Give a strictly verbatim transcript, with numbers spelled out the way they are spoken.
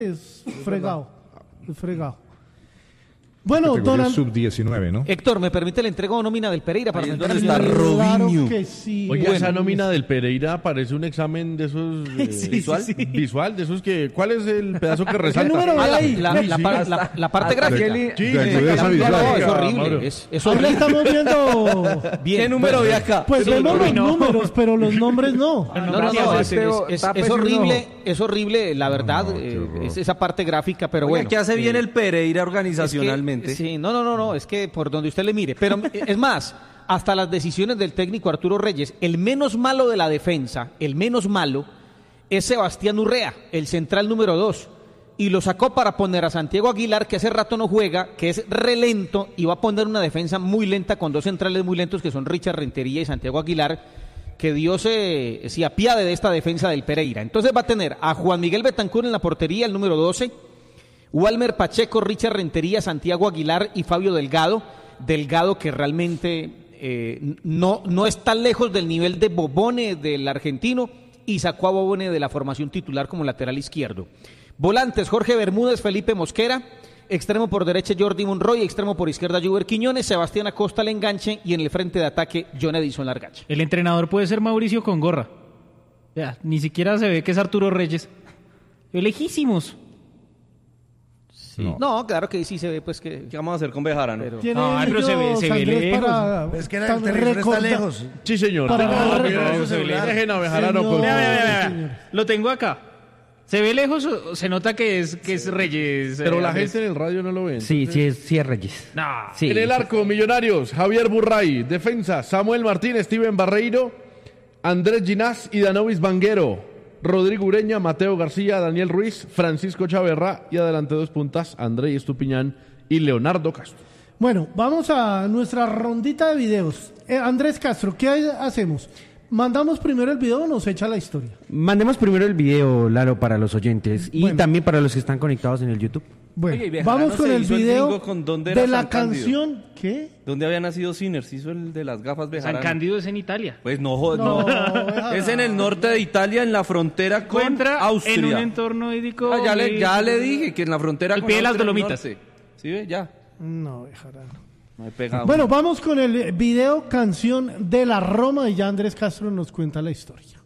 es fregado, es fregado. Bueno, don sub diecinueve, ¿no? Héctor, ¿me permite la entrega o nómina del Pereira para ¿Dónde sentar está Robinho? Claro que sí. Oye, Bueno. esa nómina del Pereira parece un examen de esos eh, Sí, sí, visual, sí. visual, de esos que ¿cuál es el pedazo que ¿Qué resalta? número Ah, ve la, ahí? la- la Sí, par- sí. la- la parte Hasta gráfica. Kelly- Sí, De ayuda sí, visual. No, es Mauro. horrible. Es, es Ahí le horrible. estamos viendo. Bien, ¿Qué número bueno. ve acá? Pues vemos los no. números, pero los nombres no. No, no, no, no, es, es- es- tápese es un horrible, ojo. es horrible, la verdad, No, qué eh, horror. es esa parte gráfica, pero Oiga, bueno. ¿qué hace bien eh, el Pereira es que- organizacionalmente? sí, no, no, no, no, es que por donde usted le mire, pero es más, hasta las decisiones del técnico Arturo Reyes, el menos malo de la defensa, el menos malo, es Sebastián Urrea, el central número dos, y lo sacó para poner a Santiago Aguilar, que hace rato no juega, que es relento, y va a poner una defensa muy lenta con dos centrales muy lentos, que son Richard Rentería y Santiago Aguilar, que Dios se, se apiade de esta defensa del Pereira. Entonces va a tener a Juan Miguel Betancur en la portería, el número doce, Walmer Pacheco, Richard Rentería, Santiago Aguilar y Fabio Delgado. Delgado que realmente eh, no, no está lejos del nivel de Bobone del argentino y sacó a Bobone de la formación titular como lateral izquierdo. Volantes, Jorge Bermúdez, Felipe Mosquera, extremo por derecha Jordi Monroy, extremo por izquierda Juber Quiñones, Sebastián Acosta al enganche y en el frente de ataque John Edison Largache. El entrenador puede ser Mauricio con gorra. Ya, ni siquiera se ve que es Arturo Reyes. Lejísimos. No. No, claro que sí se ve pues que... ¿Qué vamos a hacer con Bejarano? Pero- Tiene Ay, pero se ve- ellos, se ve Andrés, lejos. para- Es que el tan televisor está recorda- lejos. Sí, señor. Para- No, para- mira, para- se para- dejen a Bejarano Señor. con- Vea, vea, vea, vea. señor. Lo tengo acá. ¿Se ve lejos o se nota que es, que es Reyes? Pero eh, la Andrés? gente en el radio no lo ve. Sí, sí es, sí es Reyes. No. Sí. En el arco, Millonarios, Javier Burray. Defensa, Samuel Martín, Steven Barreiro, Andrés Ginás y Danovis Vanguero. Rodrigo Ureña, Mateo García, Daniel Ruiz, Francisco Chaverra y adelante dos puntas, André Estupiñán y Leonardo Castro. Bueno, vamos a nuestra rondita de videos. Eh, Andrés Castro, ¿qué hay- hacemos? ¿Mandamos primero el video o nos echa la historia? Mandemos primero el video, Lalo, para los oyentes y Bueno. también para los que están conectados en el YouTube. Bueno, Oye, y Bejarano vamos con se el hizo el video gringo con ¿Dónde era de la San Cándido? canción. ¿Qué? ¿Dónde había nacido Sinners? Hizo el de las gafas San Bejarano. Cándido es en Italia. Pues no, jo- No, no. Bejarano. Es en el norte de Italia, en la frontera con Encuentra Austria. en un entorno hídrico. Ah, ya, le, muy- ya le dije que en la frontera Al con pie de las Austria, Dolomitas. norte. ¿Sí ve? Ya. No, Bejarano. No he pegado. Bueno, vamos con el video canción de la Roma y ya Andrés Castro nos cuenta la historia.